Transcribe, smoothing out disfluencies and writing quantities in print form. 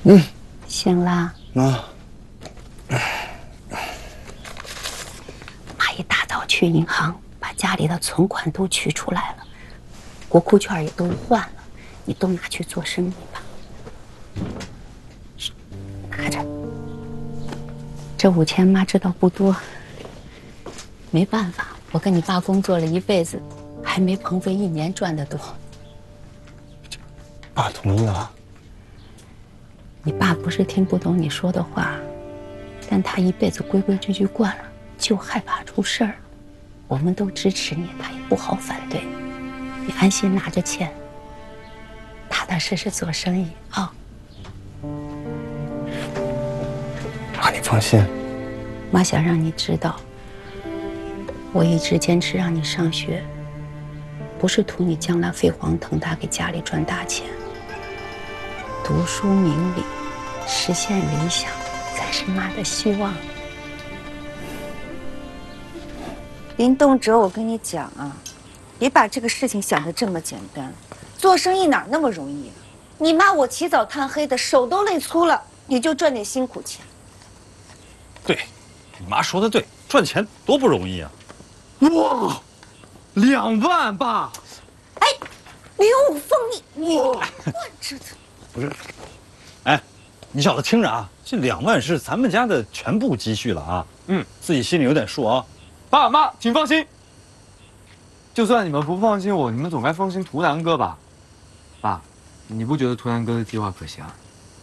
醒啦。 妈， 妈一大早去银行，把家里的存款都取出来了，国库券也都换了，你都拿去做生意吧。拿着，这5000妈知道不多，没办法，我跟你爸工作了一辈子，还没鹏飞1年赚得多。 爸同意了。 你爸不是听不懂你说的话，但他一辈子规规矩矩惯了，就害怕出事儿。我们都支持你，他也不好反对。你安心拿着钱，踏踏实实做生意啊。 妈，你放心。 妈想让你知道，我一直坚持让你上学，不是图你将来飞黄腾达给家里赚大钱。读书明理，实现理想，才是妈的希望。 林东哲，我跟你讲啊，别把这个事情想得这么简单。做生意哪那么容易啊？你妈我起早贪黑的，手都累粗了，你就赚点辛苦钱。 对，你妈说的对，赚钱多不容易啊！ 哇，2万爸！ 哎，刘峰，你我这不是，哎，你小子听着啊，这2万是咱们家的全部积蓄了啊。自己心里有点数啊。 爸妈，请放心。就算你们不放心我，你们总该放心图南哥吧？爸，你不觉得图南哥的计划可行啊？